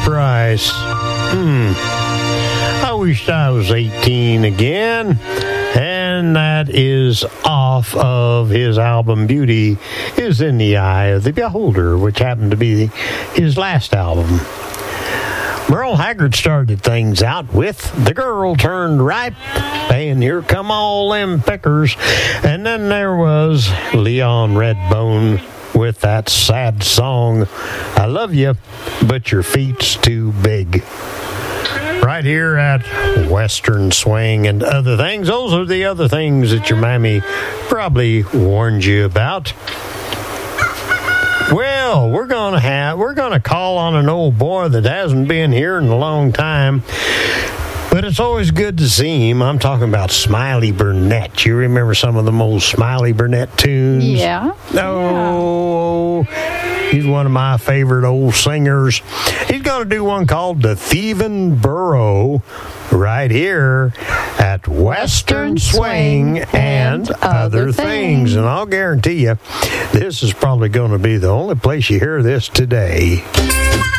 Price. I wished I was 18 again. And that is off of his album Beauty is in the Eye of the Beholder, which happened to be his last album. Merle Haggard started things out with The Girl Turned Ripe, and Here Come All Them Pickers. And then there was Leon Redbone with that sad song, I Love You, But Your Feet's Too Big. Right here at Western Swing and Other Things. Those are the other things that your mammy probably warned you about. Well, we're gonna call on an old boy that hasn't been here in a long time, but it's always good to see him. I'm talking about Smiley Burnette. You remember some of them old Smiley Burnette tunes? Yeah. Oh, he's one of my favorite old singers. He's going to do one called The Thieving Burro right here at Western Swing and Other Things. And I'll guarantee you, this is probably going to be the only place you hear this today.